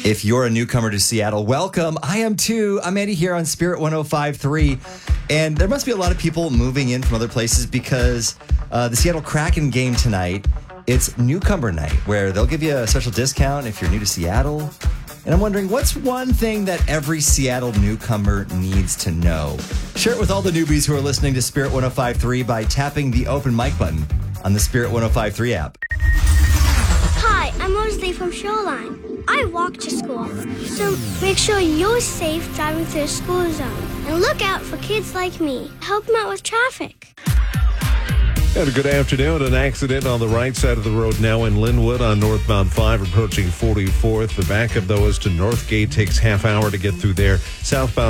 If you're a newcomer to Seattle, welcome. I am too. I'm Andy here on Spirit 105.3. And there must be a lot of people moving in from other places because the Seattle Kraken game tonight, it's newcomer night where they'll give you a special discount if you're new to Seattle. And I'm wondering, what's one thing that every Seattle newcomer needs to know? Share it with all the newbies who are listening to Spirit 105.3 by tapping the open mic button on the Spirit 105.3 app. Hi, I'm Rosalie from Shoreline. I walk to school, so make sure you're safe driving through the school zone. And look out for kids like me. Help them out with traffic. And a good afternoon. An accident on the right side of the road now in Linwood on northbound 5 approaching 44th. The backup, though, is to Northgate. Takes half hour to get through there. Southbound